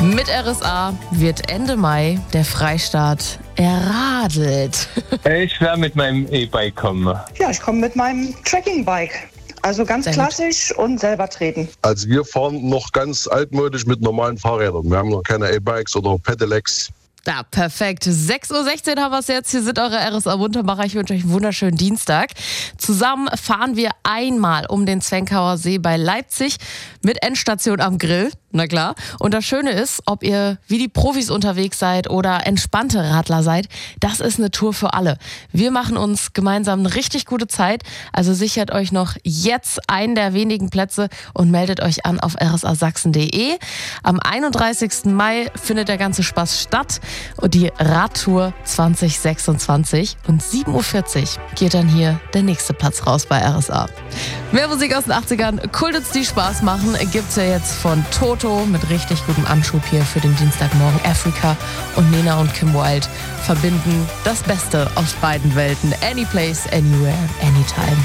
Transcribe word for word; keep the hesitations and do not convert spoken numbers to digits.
Mit R S A wird Ende Mai der Freistaat erradelt. Ich werde mit meinem E-Bike kommen. Ja, ich komme mit meinem Trekkingbike. Also ganz Sehr klassisch gut. Und selber treten. Also wir fahren noch ganz altmodisch mit normalen Fahrrädern. Wir haben noch keine E-Bikes oder Pedelecs. Ja, perfekt. sechs Uhr sechzehn haben wir es jetzt. Hier sind eure R S A-Muntermacher. Ich wünsche euch einen wunderschönen Dienstag. Zusammen fahren wir einmal um den Zwenkauer See bei Leipzig mit Endstation am Grill. Na klar. Und das Schöne ist, ob ihr wie die Profis unterwegs seid oder entspannte Radler seid, das ist eine Tour für alle. Wir machen uns gemeinsam eine richtig gute Zeit. Also sichert euch noch jetzt einen der wenigen Plätze und meldet euch an auf r s a sachsen punkt d e. Am einunddreißigsten Mai findet der ganze Spaß statt. Und die Radtour zwanzig sechsundzwanzig. Und sieben Uhr vierzig geht dann hier der nächste Platz raus bei R S A. Mehr Musik aus den achtzigern, Kultits, die Spaß machen, gibt's ja jetzt von Toto mit richtig gutem Anschub hier für den Dienstagmorgen. Africa und Nena und Kim Wilde verbinden das Beste aus beiden Welten. Anyplace, anywhere, anytime.